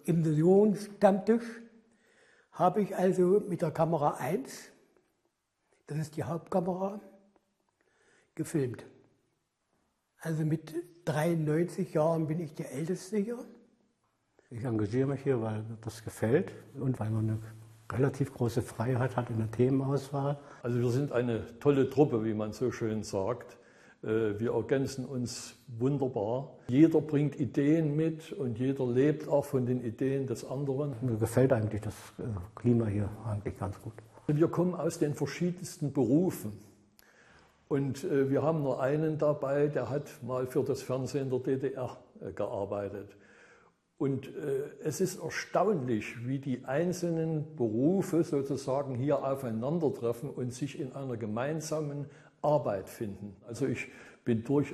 Im Seniorenstammtisch habe ich also mit der Kamera 1, das ist die Hauptkamera, gefilmt. Also mit 93 Jahren bin ich der Älteste hier. Ich engagiere mich hier, weil mir das gefällt und weil man eine relativ große Freiheit hat in der Themenauswahl. Also wir sind eine tolle Truppe, wie man so schön sagt. Wir ergänzen uns wunderbar. Jeder bringt Ideen mit und jeder lebt auch von den Ideen des anderen. Mir gefällt eigentlich das Klima hier eigentlich ganz gut. Wir kommen aus den verschiedensten Berufen. Und wir haben nur einen dabei, der hat mal für das Fernsehen der DDR gearbeitet. Und es ist erstaunlich, wie die einzelnen Berufe sozusagen hier aufeinandertreffen und sich in einer gemeinsamen Arbeit finden. Also ich bin durchaus